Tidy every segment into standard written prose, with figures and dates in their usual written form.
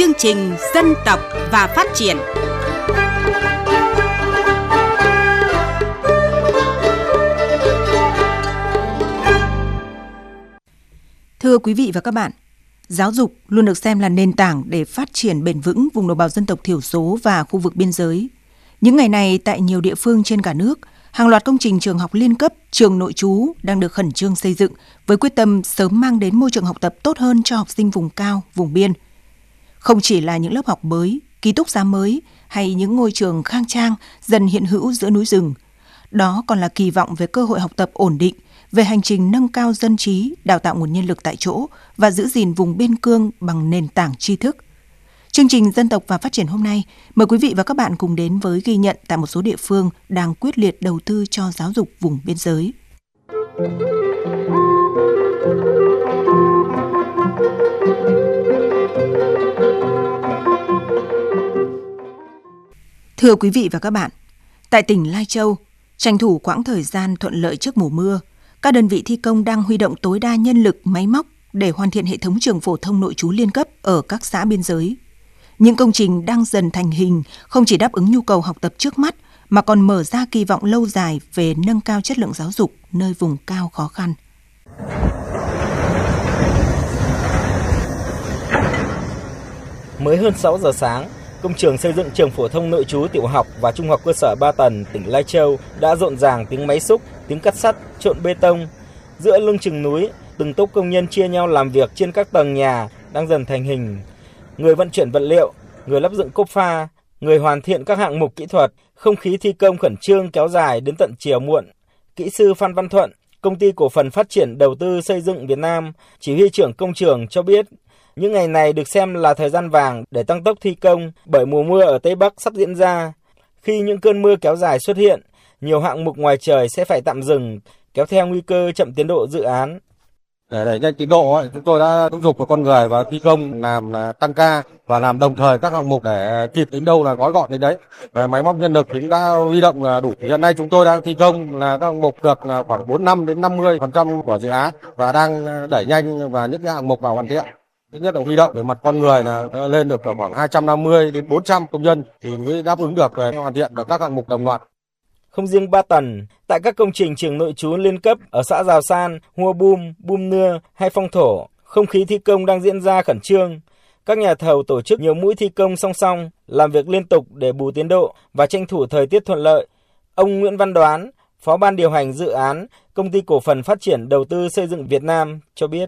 chương trình Dân tộc và Phát triển. Thưa quý vị và các bạn, giáo dục luôn được xem là nền tảng để phát triển bền vững vùng đồng bào dân tộc thiểu số và khu vực biên giới. Những ngày này, tại nhiều địa phương trên cả nước, hàng loạt công trình trường học liên cấp, trường nội trú đang được khẩn trương xây dựng với quyết tâm sớm mang đến môi trường học tập tốt hơn cho học sinh vùng cao, vùng biên. Không chỉ là những lớp học mới, ký túc xá mới hay những ngôi trường khang trang dần hiện hữu giữa núi rừng. Đó còn là kỳ vọng về cơ hội học tập ổn định, về hành trình nâng cao dân trí, đào tạo nguồn nhân lực tại chỗ và giữ gìn vùng biên cương bằng nền tảng tri thức. Chương trình Dân tộc và Phát triển hôm nay, mời quý vị và các bạn cùng đến với ghi nhận tại một số địa phương đang quyết liệt đầu tư cho giáo dục vùng biên giới. Thưa quý vị và các bạn, tại tỉnh Lai Châu, tranh thủ quãng thời gian thuận lợi trước mùa mưa, các đơn vị thi công đang huy động tối đa nhân lực, máy móc để hoàn thiện hệ thống trường phổ thông nội trú liên cấp ở các xã biên giới. Những công trình đang dần thành hình không chỉ đáp ứng nhu cầu học tập trước mắt mà còn mở ra kỳ vọng lâu dài về nâng cao chất lượng giáo dục nơi vùng cao khó khăn. Mới hơn 6 giờ sáng, công trường xây dựng trường phổ thông nội trú tiểu học và trung học cơ sở 3 tầng tỉnh Lai Châu đã rộn ràng tiếng máy xúc, tiếng cắt sắt, trộn bê tông. Giữa lưng chừng núi, từng tốp công nhân chia nhau làm việc trên các tầng nhà đang dần thành hình. Người vận chuyển vật liệu, người lắp dựng cốp pha, người hoàn thiện các hạng mục kỹ thuật, không khí thi công khẩn trương kéo dài đến tận chiều muộn. Kỹ sư Phan Văn Thuận, Công ty Cổ phần Phát triển Đầu tư Xây dựng Việt Nam, chỉ huy trưởng công trường cho biết, những ngày này được xem là thời gian vàng để tăng tốc thi công bởi mùa mưa ở Tây Bắc sắp diễn ra. Khi những cơn mưa kéo dài xuất hiện, nhiều hạng mục ngoài trời sẽ phải tạm dừng, kéo theo nguy cơ chậm tiến độ dự án. Để đẩy nhanh tiến độ, chúng tôi đã thúc giục con người và thi công làm tăng ca và làm đồng thời các hạng mục để kịp đến đâu là gói gọn đến đấy. Về máy móc nhân lực thì đã huy động đủ. Hiện nay chúng tôi đang thi công là các hạng mục được khoảng 45 đến 50% của dự án và đang đẩy nhanh và những hạng mục vào hoàn thiện. Thứ nhất là huy động về mặt con người là lên được khoảng 250 đến 400 công nhân thì mới đáp ứng được về hoàn thiện được các hạng mục đồng loạt. Không riêng 3 tầng, tại các công trình trường nội trú liên cấp ở xã Giào San, Hua Bum, Bum Nưa hay Phong Thổ, không khí thi công đang diễn ra khẩn trương. Các nhà thầu tổ chức nhiều mũi thi công song song, làm việc liên tục để bù tiến độ và tranh thủ thời tiết thuận lợi. Ông Nguyễn Văn Đoán, Phó ban điều hành dự án, Công ty Cổ phần Phát triển Đầu tư Xây dựng Việt Nam cho biết.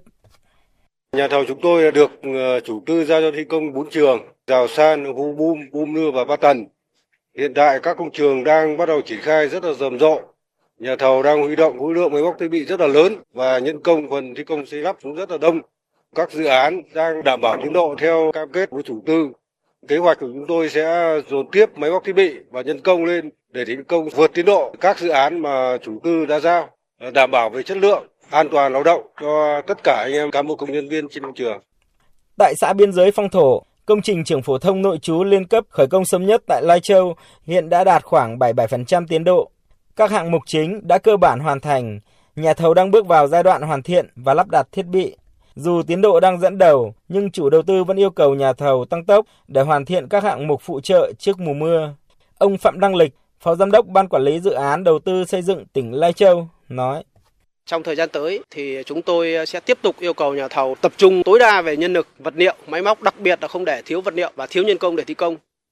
Nhà thầu chúng tôi được chủ tư giao cho thi công 4 trường, Giào San, Hua Bum, Bum Nưa và Ba Tần. Hiện tại các công trường đang bắt đầu triển khai rất là rầm rộ. Nhà thầu đang huy động khối lượng máy móc thiết bị rất là lớn và nhân công phần thi công xây lắp cũng rất là đông. Các dự án đang đảm bảo tiến độ theo cam kết với chủ tư. Kế hoạch của chúng tôi sẽ dồn tiếp máy móc thiết bị và nhân công lên để thi công vượt tiến độ các dự án mà chủ tư đã giao, đảm bảo về chất lượng, an toàn lao động cho tất cả anh em cán bộ công nhân viên trên công trường. Tại xã biên giới Phong Thổ, công trình trường phổ thông nội trú liên cấp khởi công sớm nhất tại Lai Châu hiện đã đạt khoảng 77% tiến độ. Các hạng mục chính đã cơ bản hoàn thành, nhà thầu đang bước vào giai đoạn hoàn thiện và lắp đặt thiết bị. Dù tiến độ đang dẫn đầu, nhưng chủ đầu tư vẫn yêu cầu nhà thầu tăng tốc để hoàn thiện các hạng mục phụ trợ trước mùa mưa. Ông Phạm Đăng Lịch, Phó Giám đốc Ban Quản lý Dự án Đầu tư Xây dựng tỉnh Lai Châu, nói. Trong thời gian tới thì chúng tôi sẽ tiếp tục yêu cầu nhà thầu tập trung tối đa về nhân lực, vật liệu, máy móc, đặc biệt là không để thiếu vật liệu và thiếu nhân công để thi công.